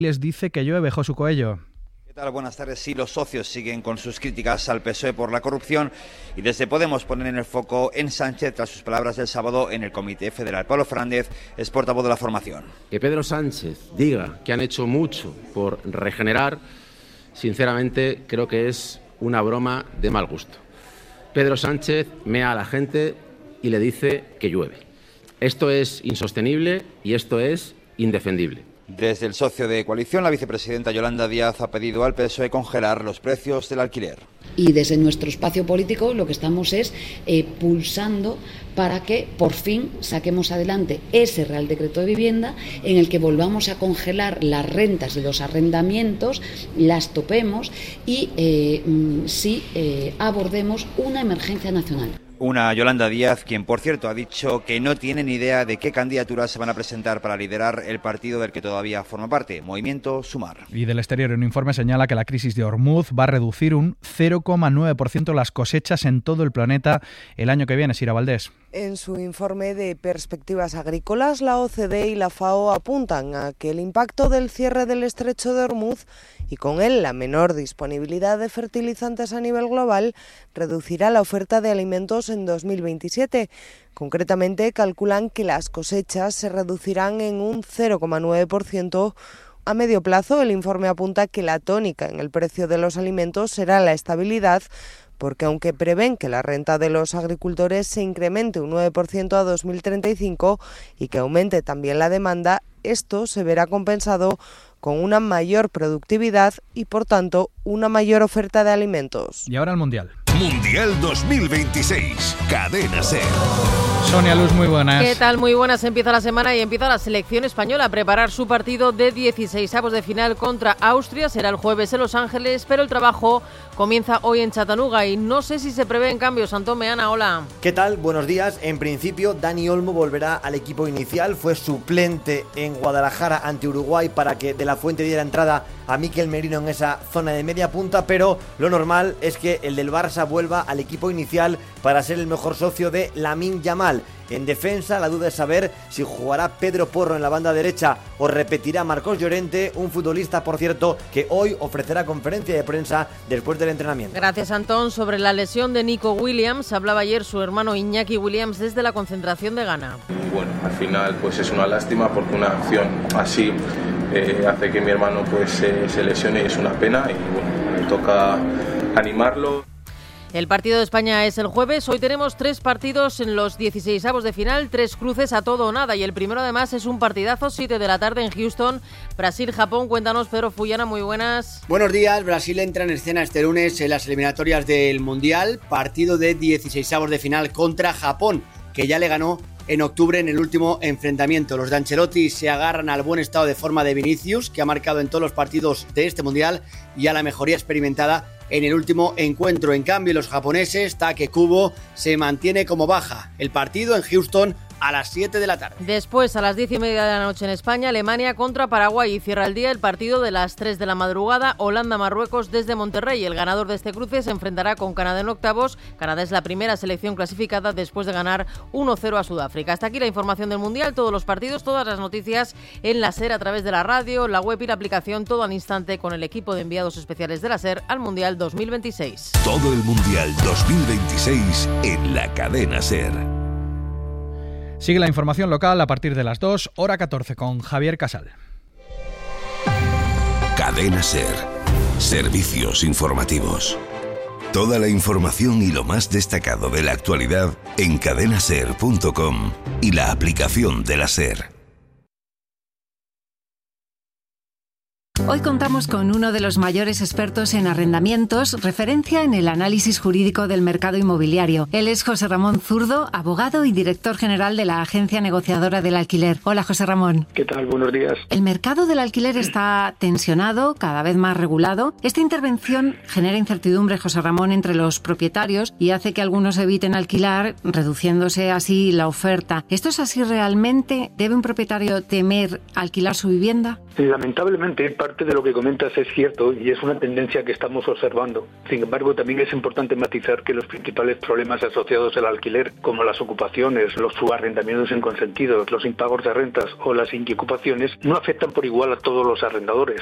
Les dice que llueve. Josu Coello. ¿Qué tal? Buenas tardes. Sí, los socios siguen con sus críticas al PSOE por la corrupción y desde Podemos ponen en el foco en Sánchez tras sus palabras del sábado en el Comité Federal. Pablo Fernández es portavoz de la formación. Que Pedro Sánchez diga que han hecho mucho por regenerar, sinceramente creo que es una broma de mal gusto. Pedro Sánchez mea a la gente y le dice que llueve. Esto es insostenible y esto es indefendible. Desde el socio de coalición, la vicepresidenta Yolanda Díaz ha pedido al PSOE congelar los precios del alquiler. Y desde nuestro espacio político lo que estamos es pulsando para que por fin saquemos adelante ese Real Decreto de Vivienda en el que volvamos a congelar las rentas de los arrendamientos, las topemos y sí abordemos una emergencia nacional. Una Yolanda Díaz, quien por cierto ha dicho que no tiene ni idea de qué candidaturas se van a presentar para liderar el partido del que todavía forma parte, Movimiento Sumar. Y del exterior, un informe señala que la crisis de Hormuz va a reducir un 0,9% las cosechas en todo el planeta el año que viene. Sira Valdés. En su informe de perspectivas agrícolas, la OCDE y la FAO apuntan a que el impacto del cierre del estrecho de Hormuz y con él la menor disponibilidad de fertilizantes a nivel global reducirá la oferta de alimentos en 2027. Concretamente, calculan que las cosechas se reducirán en un 0,9%. A medio plazo, el informe apunta que la tónica en el precio de los alimentos será la estabilidad, porque aunque prevén que la renta de los agricultores se incremente un 9% a 2035 y que aumente también la demanda, esto se verá compensado con una mayor productividad y, por tanto, una mayor oferta de alimentos. Y ahora el Mundial. Mundial 2026, Cadena SER. Sonia Luz, muy buenas. ¿Qué tal? Muy buenas. Empieza la semana y empieza la selección española a preparar su partido de 16avos de final contra Austria. Será el jueves en Los Ángeles, pero el trabajo comienza hoy en Chattanooga y no sé si se prevén cambios. Antón Meana, hola. ¿Qué tal? Buenos días. En principio, Dani Olmo volverá al equipo inicial. Fue suplente en Guadalajara ante Uruguay para que De la Fuente diera entrada a Mikel Merino en esa zona de media punta, pero lo normal es que el del Barça vuelva al equipo inicial para ser el mejor socio de Lamine Yamal. En defensa, la duda es saber si jugará Pedro Porro en la banda derecha o repetirá Marcos Llorente, un futbolista, por cierto, que hoy ofrecerá conferencia de prensa después del entrenamiento. Gracias, Antón. Sobre la lesión de Nico Williams, hablaba ayer su hermano Iñaki Williams desde la concentración de Ghana. Bueno, al final pues es una lástima porque una acción así hace que mi hermano pues se lesione y es una pena y bueno, me toca animarlo. El partido de España es el jueves. Hoy tenemos 3 partidos en los 16avos de final, 3 cruces a todo o nada. Y el primero además es un partidazo, 7 de la tarde en Houston, Brasil-Japón. Cuéntanos, Pedro Fullana, muy buenas. Buenos días. Brasil entra en escena este lunes en las eliminatorias del Mundial. Partido de 16avos de final contra Japón, que ya le ganó en octubre en el último enfrentamiento. Los de Ancelotti se agarran al buen estado de forma de Vinicius, que ha marcado en todos los partidos de este Mundial, y a la mejoría experimentada en el último encuentro. En cambio, los japoneses, Take Kubo, se mantiene como baja. El partido en Houston a las 7 de la tarde. Después, a las 10:30 de la noche en España, Alemania contra Paraguay, y cierra el día el partido de las 3 de la madrugada, Holanda-Marruecos desde Monterrey. El ganador de este cruce se enfrentará con Canadá en octavos. Canadá es la primera selección clasificada después de ganar 1-0 a Sudáfrica. Hasta aquí la información del Mundial, todos los partidos, todas las noticias en la SER a través de la radio, la web y la aplicación, todo al instante con el equipo de enviados especiales de la SER al Mundial 2026. Todo el Mundial 2026 en la Cadena SER. Sigue la información local a partir de las 2, hora 14, con Javier Casal. Cadena SER. Servicios informativos. Toda la información y lo más destacado de la actualidad en cadenaser.com y la aplicación de la SER. Hoy contamos con uno de los mayores expertos en arrendamientos, referencia en el análisis jurídico del mercado inmobiliario. Él es José Ramón Zurdo, abogado y director general de la Agencia Negociadora del Alquiler. Hola, José Ramón. ¿Qué tal? Buenos días. El mercado del alquiler está tensionado, cada vez más regulado. Esta intervención genera incertidumbre, José Ramón, entre los propietarios y hace que algunos eviten alquilar, reduciéndose así la oferta. ¿Esto es así realmente? ¿Debe un propietario temer alquilar su vivienda? Lamentablemente, parte de lo que comentas es cierto y es una tendencia que estamos observando. Sin embargo, también es importante matizar que los principales problemas asociados al alquiler, como las ocupaciones, los subarrendamientos inconsentidos, los impagos de rentas o las inquiocupaciones, no afectan por igual a todos los arrendadores.